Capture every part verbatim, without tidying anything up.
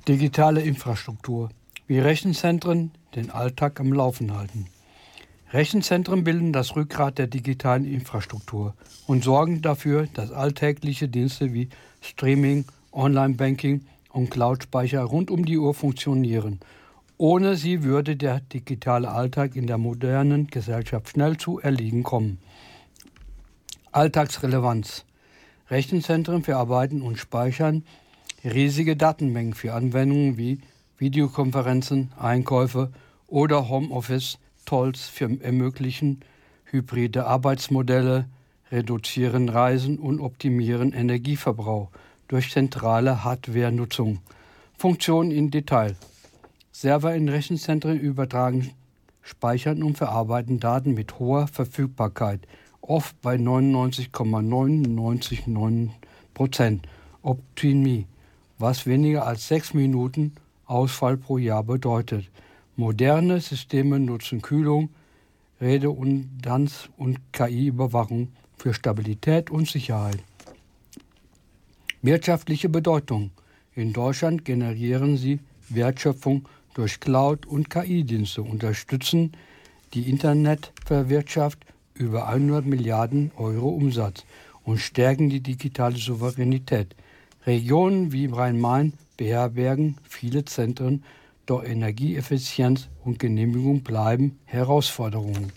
Digitale Infrastruktur, wie Rechenzentren den Alltag am Laufen halten. Rechenzentren bilden das Rückgrat der digitalen Infrastruktur und sorgen dafür, dass alltägliche Dienste wie Streaming, Online-Banking und Cloud-Speicher rund um die Uhr funktionieren. Ohne sie würde der digitale Alltag in der modernen Gesellschaft schnell zu Erliegen kommen. Alltagsrelevanz. Rechenzentren verarbeiten und speichern riesige Datenmengen für Anwendungen wie Videokonferenzen, Einkäufe oder Homeoffice-Tools für ermöglichen hybride Arbeitsmodelle, reduzieren Reisen und optimieren Energieverbrauch durch zentrale Hardware-Nutzung. Funktionen im Detail. Server in Rechenzentren übertragen, speichern und verarbeiten Daten mit hoher Verfügbarkeit, oft bei neunundneunzig Komma neun neun neun Prozent Optimie, was weniger als sechs Minuten Ausfall pro Jahr bedeutet. Moderne Systeme nutzen Kühlung, Redundanz und K I-Überwachung für Stabilität und Sicherheit. Wirtschaftliche Bedeutung. In Deutschland generieren sie Wertschöpfung durch Cloud- und K I-Dienste, unterstützen die Internetwirtschaft über hundert Milliarden Euro Umsatz und stärken die digitale Souveränität. Regionen wie Rhein-Main beherbergen viele Zentren, doch Energieeffizienz und Genehmigung bleiben Herausforderungen.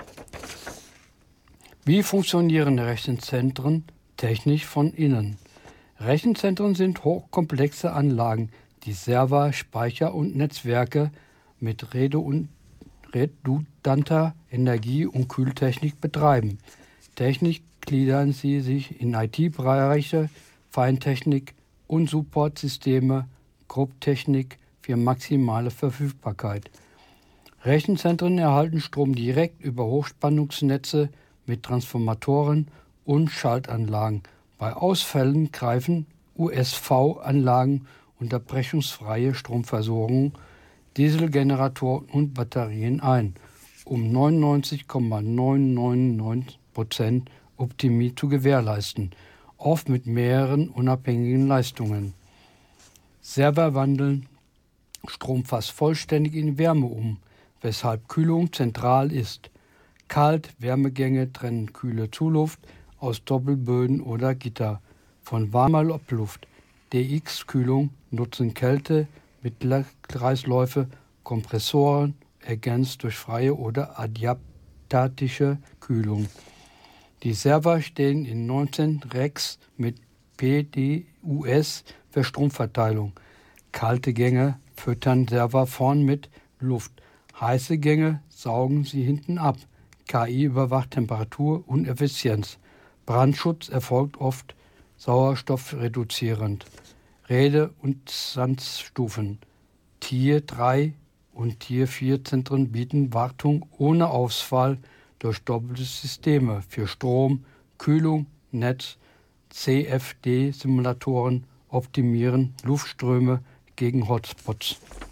Wie funktionieren Rechenzentren technisch von innen? Rechenzentren sind hochkomplexe Anlagen, die Server, Speicher und Netzwerke mit redundanter Energie- und Kühltechnik betreiben. Technisch gliedern sie sich in I T-Bereiche, Feintechnik und Supportsysteme, Grobtechnik für maximale Verfügbarkeit. Rechenzentren erhalten Strom direkt über Hochspannungsnetze mit Transformatoren und Schaltanlagen. Bei Ausfällen greifen U S V-Anlagen, unterbrechungsfreie Stromversorgung, Dieselgeneratoren und Batterien ein, um neunundneunzig Komma neun neun neun Prozent Optimie zu gewährleisten, oft mit mehreren unabhängigen Leistungen. Server wandeln Strom fast vollständig in Wärme um, weshalb Kühlung zentral ist. Kalt-Wärmegänge trennen kühle Zuluft aus Doppelböden oder Gitter von warmer Abluft. D X-Kühlung nutzen Kälte, Mittelkreisläufe, Kompressoren, ergänzt durch freie oder adaptatische Kühlung. Die Server stehen in neunzehn Racks mit P D U S für Stromverteilung. Kalte Gänge füttern Server vorn mit Luft. Heiße Gänge saugen sie hinten ab. K I überwacht Temperatur und Effizienz. Brandschutz erfolgt oft sauerstoffreduzierend. Rede- und Sandsstufen. Tier drei und Tier vier Zentren bieten Wartung ohne Ausfall durch doppelte Systeme für Strom, Kühlung, Netz, C F D-Simulatoren optimieren Luftströme gegen Hotspots.